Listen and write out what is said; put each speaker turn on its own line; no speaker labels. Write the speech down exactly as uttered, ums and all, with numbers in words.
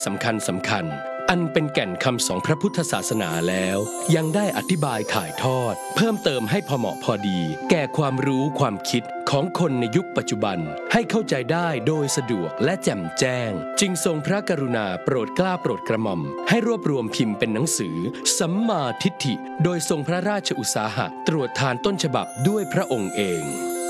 สำคัญสำคัญอันเป็นแก่นคำสองพระพุทธศาสนาแล้วยังได้อธิบายถ่ายทอดเพิ่มเติมให้พอเหมาะพอดีแก่ความรู้ความคิดของคนในยุคปัจจุบันให้เข้าใจได้โดยสะดวกและแจ่มแจ้งจึงทรงพระกรุณาโปรดเกล้าโปรดกระหม่อมให้รวบรวมพิมพ์เป็นหนังสือสัมมาทิฏฐิโดยทรงพระราชอุตสาหะตรวจทานต้นฉบับด้วยพระองค์เอง